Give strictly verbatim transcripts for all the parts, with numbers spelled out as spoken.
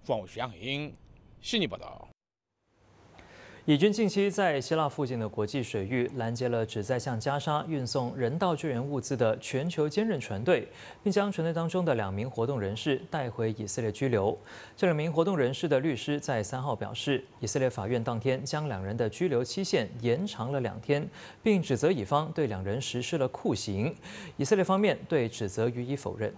方相应。悉尼报道。 以军近期在希腊附近的国际水域拦截了旨在向加沙运送人道救援物资的全球坚韧船队，并将船队当中的两名活动人士带回以色列拘留。这两名活动人士的律师在三号表示，以色列法院当天将两人的拘留期限延长了两天，并指责以方对两人实施了酷刑。以色列方面对指责予以否认。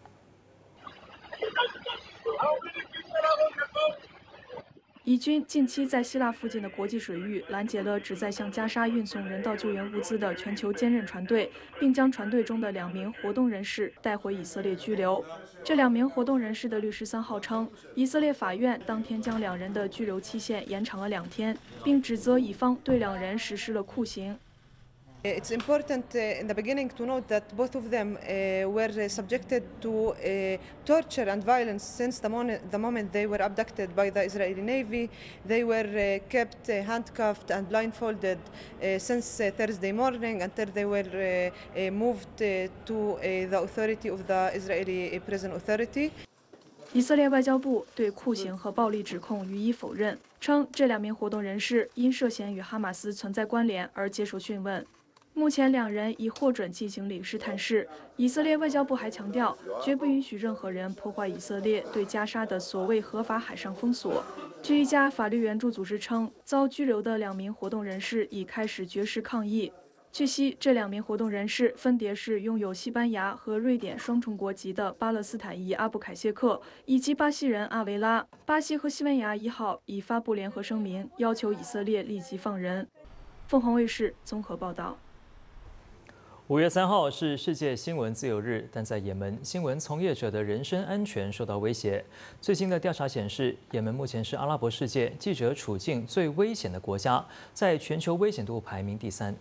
以军近期在希腊附近的国际水域拦截了旨在向加沙运送人道救援物资的全球坚韧船队，并将船队中的两名活动人士带回以色列拘留。这两名活动人士的律师三号称，以色列法院当天将两人的拘留期限延长了两天，并指责以方对两人实施了酷刑。 It's important uh, in the beginning to note that both of them uh, were subjected to uh, torture and violence since the moment, the moment they were abducted by the Israeli Navy. They were uh, kept uh, handcuffed and blindfolded uh, since uh, Thursday morning until they were uh, uh, moved uh, to uh, the authority of the Israeli Prison Authority. 以色列外交部对酷刑和暴力指控予以否认，称这两名活动人士因涉嫌与哈马斯存在关联而接受讯问。 目前，两人已获准进行领事探视。以色列外交部还强调，绝不允许任何人破坏以色列对加沙的所谓合法海上封锁。据一家法律援助组织称，遭拘留的两名活动人士已开始绝食抗议。据悉，这两名活动人士分别是拥有西班牙和瑞典双重国籍的巴勒斯坦裔阿布凯谢克以及巴西人阿维拉。巴西和西班牙一号已发布联合声明，要求以色列立即放人。凤凰卫视综合报道。 五月三号是世界新闻自由日，但在也门，新闻从业者的人身安全受到威胁。最新的调查显示，也门目前是阿拉伯世界记者处境最危险的国家，在全球危险度排名第三。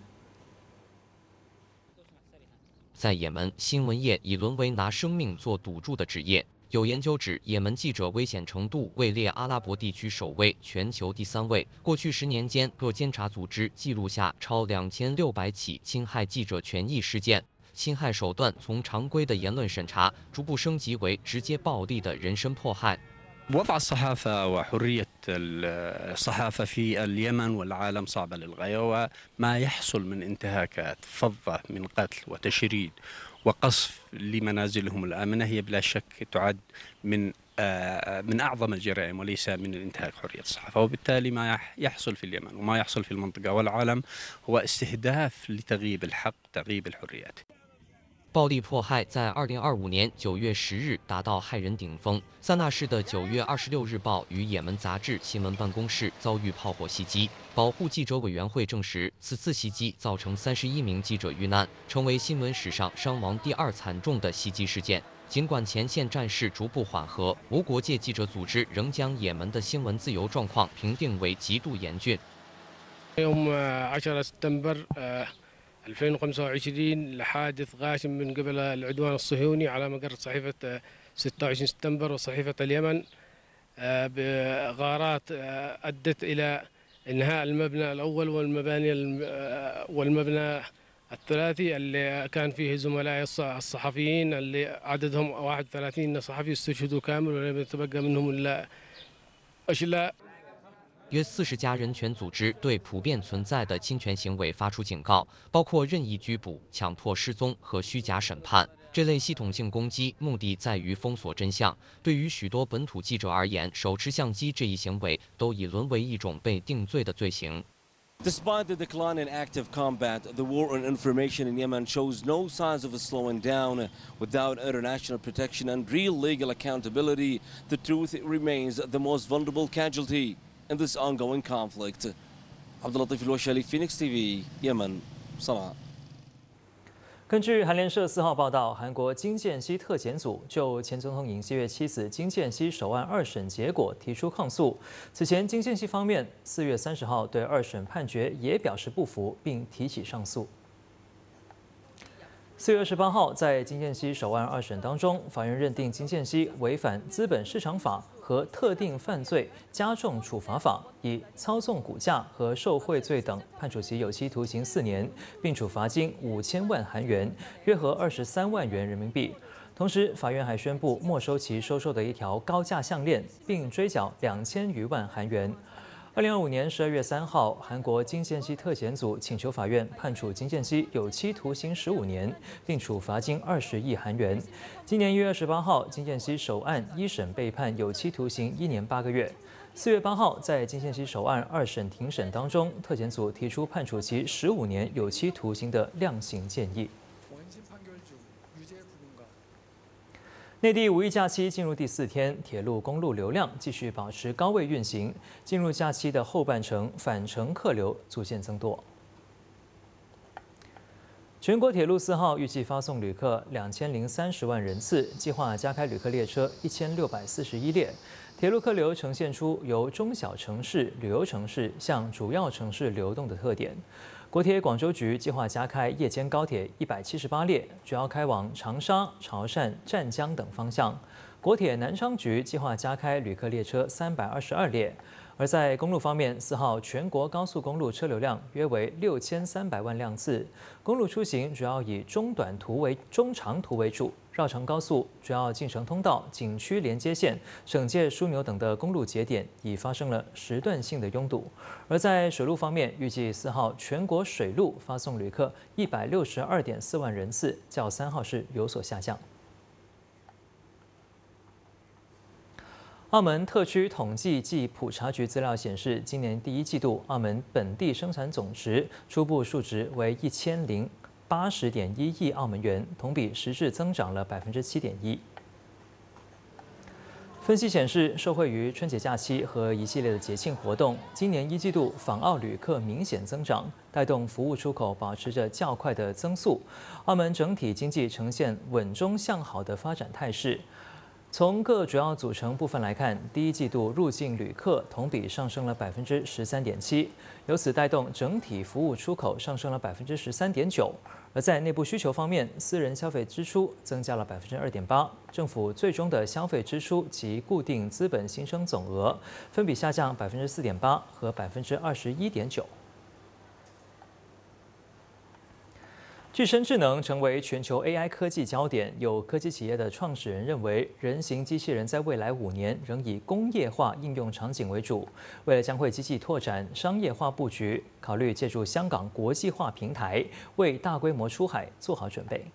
在也门，新闻业已沦为拿生命做赌注的职业。 有研究指，也门记者危险程度位列阿拉伯地区首位，全球第三位。过去十年间，各监察组织记录下超两千六百起侵害记者权益事件。侵害手段从常规的言论审查，逐步升级为直接暴力的人身迫害。 وضع الصحافة وحرية الصحافة في اليمن والعالم صعبة للغاية وما يحصل من انتهاكات فظة من قتل وتشريد وقصف لمنازلهم الآمنة هي بلا شك تعد من من أعظم الجرائم وليس من انتهاك حرية الصحافة وبالتالي ما يحصل في اليمن وما يحصل في المنطقة والعالم هو استهداف لتغييب الحق تغييب الحريات. 暴力迫害在二零二五年九月十日达到骇人顶峰。萨那市的九月二十六日报与也门杂志新闻办公室遭遇炮火袭击。保护记者委员会证实，此次袭击造成三十一名记者遇难，成为新闻史上伤亡第二惨重的袭击事件。尽管前线战事逐步缓和，无国界记者组织仍将也门的新闻自由状况评定为极度严峻。 ألفين وخمسة وعشرين لحادث غاشم من قبل العدوان الصهيوني على مقر صحيفة ستة وعشرين سبتمبر وصحيفة اليمن بغارات أدت إلى إنهاء المبنى الأول والمباني والمبنى الثلاثي اللي كان فيه زملائي الصحفيين اللي عددهم واحد وثلاثين صحفي استشهدوا كامل ولم يتبقى منهم إلا أشلاء. 约四十家人权组织对普遍存在的侵权行为发出警告，包括任意拘捕、强迫失踪和虚假审判。这类系统性攻击目的在于封锁真相。对于许多本土记者而言，手持相机这一行为都已沦为一种被定罪的罪行。 Despite the decline in active combat, the war on information in Yemen shows no signs of slowing down. Without international protection and real legal accountability, the truth remains the most vulnerable casualty in this ongoing conflict. Abdulatif Al-Washali, Phoenix T V, Yemen, Sana'a. 根据韩联社四号报道，韩国金建熙特检组就前总统尹锡悦妻子金建熙首案二审结果提出抗诉。此前，金建熙方面四月三十号对二审判决也表示不服，并提起上诉。四月二十八号，在金建熙首案二审当中，法院认定金建熙违反资本市场法和特定犯罪加重处罚法，以操纵股价和受贿罪等判处其有期徒刑四年，并处罚金五千万韩元，约合二十三万元人民币。 同时，法院还宣布没收其收受的一条高价项链，并追缴两千余万韩元。二零二五年十二月三号，韩国金建熙特检组请求法院判处金建熙有期徒刑十五年，并处罚金二十亿韩元。今年一月二十八号，金建熙首案一审被判有期徒刑一年八个月。四月八号，在金建熙首案二审庭审当中，特检组提出判处其十五年有期徒刑的量刑建议。内地五一假期进入第四天，铁路、公路流量继续保持高位运行。进入假期的后半程，返程客流逐渐增多。全国铁路四号预计发送旅客两千零三十万人次，计划加开旅客列车一千六百四十一列。铁路客流呈现出由中小城市、旅游城市向主要城市流动的特点。国铁广州局计划加开夜间高铁一百七十八列，主要开往长沙、潮汕、湛江等方向。国铁南昌局计划加开旅客列车三百二十二列。而在公路方面，四号全国高速公路车流量约为六千三百万辆次，公路出行主要以中短途为中长途为主。绕城高速主要进城通道、景区连接线、省界枢纽等的公路节点已发生了时段性的拥堵。而在水路方面，预计四号全国水路发送旅客一百六十二点四万人次，较三号是有所下降。澳门特区统计暨普查局资料显示，今年第一季度澳门本地生产总值初步数值为一千零八十点一亿澳门元，同比实质增长了百分之七点一。分析显示，受惠于春节假期和一系列的节庆活动，今年一季度访澳旅客明显增长，带动服务出口保持着较快的增速。澳门整体经济呈现稳中向好的发展态势。从各主要组成部分来看，第一季度入境旅客同比上升了百分之十三点七，由此带动整体服务出口上升了百分之十三点九。而在内部需求方面，私人消费支出增加了百分之二点八，政府最终的消费支出及固定资本新生总额分别下降百分之四点八和百分之二十一点九。具身智能成为全球 A I 科技焦点，有科技企业的创始人认为，人形机器人在未来五年仍以工业化应用场景为主。为了将会积极拓展商业化布局，考虑借助香港国际化平台，为大规模出海做好准备。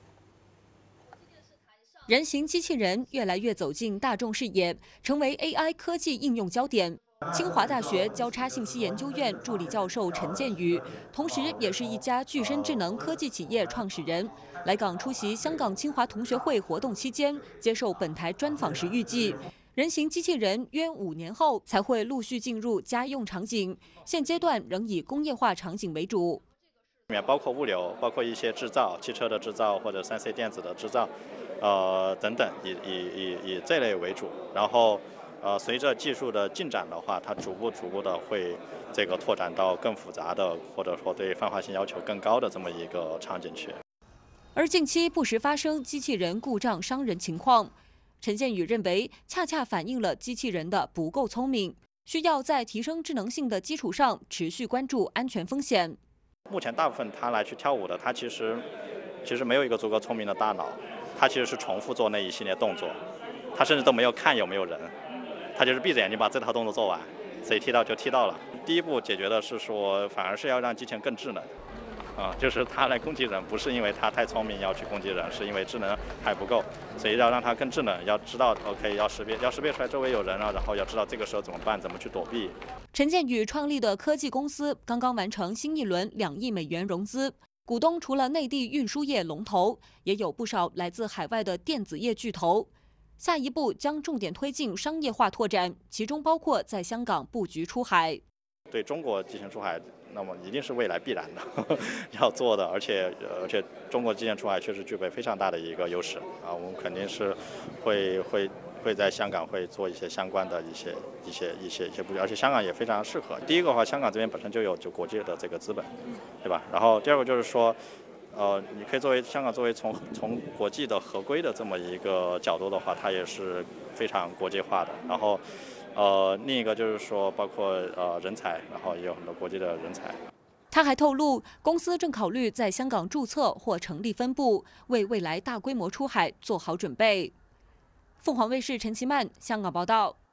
人形机器人越来越走进大众视野，成为 A I 科技应用焦点。清华大学交叉信息研究院助理教授陈建宇，同时也是一家具身智能科技企业创始人，来港出席香港清华同学会活动期间，接受本台专访时预计，人形机器人约五年后才会陆续进入家用场景，现阶段仍以工业化场景为主。 里面包括物流，包括一些制造，汽车的制造或者三 C 电子的制造，呃等等，以以以以这类为主，然后。呃，随着技术的进展的话，它逐步逐步的会这个拓展到更复杂的，或者说对泛化性要求更高的这么一个场景去。 而近期不时发生机器人故障伤人情况，陈建宇认为，恰恰反映了机器人的不够聪明，需要在提升智能性的基础上，持续关注安全风险。 目前大部分它来去跳舞的，它其实其实没有一个足够聪明的大脑，它其实是重复做那一系列动作，它甚至都没有看有没有人。他就是闭着眼睛把这套动作做完，所以踢到就踢到了。第一步解决的是说，反而是要让机器人更智能，啊、嗯，就是它来攻击人，不是因为它太聪明要去攻击人，是因为智能还不够，所以要让它更智能，要知道 OK 要识别，要识别出来周围有人了，然后要知道这个时候怎么办，怎么去躲避。 陈建宇创立的科技公司刚刚完成新一轮两亿美元融资，股东除了内地运输业龙头，也有不少来自海外的电子业巨头。下一步将重点推进商业化拓展，其中包括在香港布局出海。 对中国进行出海，那么一定是未来必然的呵呵要做的，而且而且中国进行出海确实具备非常大的一个优势啊，我们肯定是会会会在香港会做一些相关的一些一些一些一些布局，而且香港也非常适合。第一个的话，香港这边本身就有就国际的这个资本，对吧？然后第二个就是说。呃，你可以作为香港作为从从国际的合规的这么一个角度的话，它也是非常国际化的。然后，呃，另一个就是说，包括呃人才，然后也有很多国际的人才。 他还透露，公司正考虑在香港注册或成立分部，为未来大规模出海做好准备。凤凰卫视陈其曼香港报道。